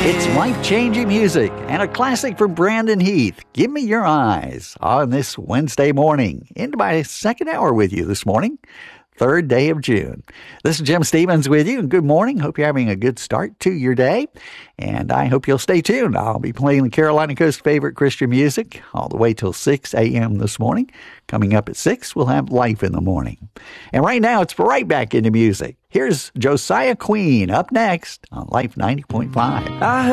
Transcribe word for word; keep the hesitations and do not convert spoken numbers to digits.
It's life-changing music and a classic from Brandon Heath. Give Me Your Eyes on this Wednesday morning. Into my second hour with you this morning, third day of June. This is Jim Stevens with you, and good morning. Hope you're having a good start to your day, and I hope you'll stay tuned. I'll be playing the Carolina Coast favorite Christian music all the way till six a.m. this morning. Coming up at six, we'll have Life in the Morning. And right now, it's right back into music. Here's Josiah Queen up next on Life ninety point five. I